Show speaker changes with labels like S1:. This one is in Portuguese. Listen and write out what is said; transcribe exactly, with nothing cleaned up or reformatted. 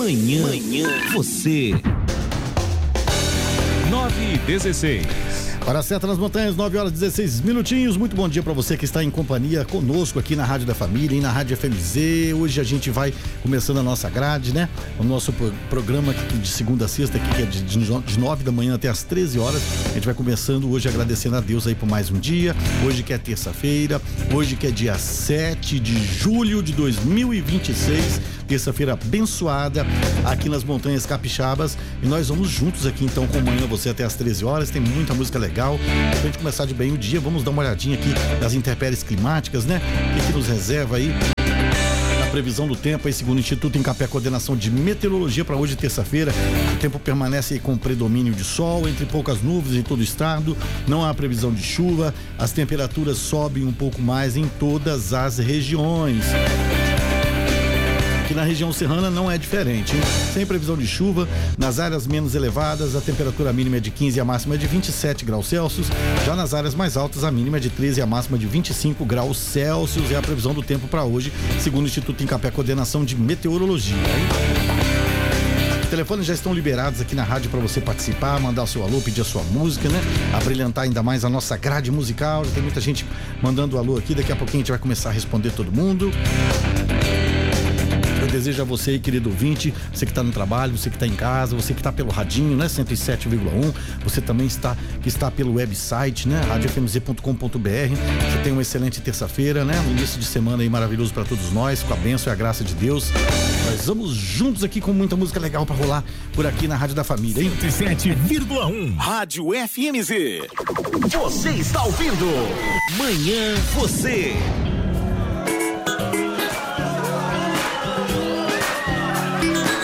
S1: Manhã, manhã, você. nove e dezesseis.
S2: Para a Seta nas Montanhas, nove horas e dezesseis minutinhos. Muito bom dia para você que está em companhia conosco aqui na Rádio da Família e na Rádio F M Z. Hoje a gente vai começando a nossa grade, né? O nosso pro, programa aqui de segunda a sexta, aqui, que é de, de nove da manhã até as treze horas. A gente vai começando hoje agradecendo a Deus aí por mais um dia. Hoje que é terça-feira, hoje que é dia sete de julho de dois mil e vinte e seis. Terça-feira abençoada aqui nas Montanhas Capixabas. E nós vamos juntos aqui então com Manhã Você até as treze horas. Tem muita música legal. Pra gente começar de bem o dia, vamos dar uma olhadinha aqui das intempéries climáticas, né? O que, que nos reserva aí? A previsão do tempo aí, segundo o Instituto Incapé Coordenação de Meteorologia, para hoje, terça-feira, o tempo permanece aí com predomínio de sol, entre poucas nuvens em todo o estado, não há previsão de chuva, as temperaturas sobem um pouco mais em todas as regiões. Aqui na região serrana não é diferente, hein? Sem previsão de chuva, nas áreas menos elevadas a temperatura mínima é de quinze e a máxima é de vinte e sete graus Celsius, já nas áreas mais altas a mínima é de treze e a máxima de vinte e cinco graus Celsius. É a previsão do tempo para hoje, segundo o Instituto Incapé Coordenação de Meteorologia, hein? Os telefones já estão liberados aqui na rádio para você participar, mandar o seu alô, pedir a sua música, né? Abrilhantar ainda mais a nossa grade musical. Já tem muita gente mandando alô aqui, daqui a pouquinho a gente vai começar a responder todo mundo. Eu desejo a você, querido ouvinte, você que está no trabalho, você que está em casa, você que está pelo radinho, né, cento e sete vírgula um, você também está que está pelo website, né, rádio f m z ponto com ponto b r. Você tem uma excelente terça-feira, né, um início de semana aí maravilhoso para todos nós, com a bênção e a graça de Deus. Nós vamos juntos aqui com muita música legal para rolar por aqui na Rádio da Família, hein?
S1: cento e sete vírgula um.
S3: Rádio F M Z.
S1: Você está ouvindo Manhã Você.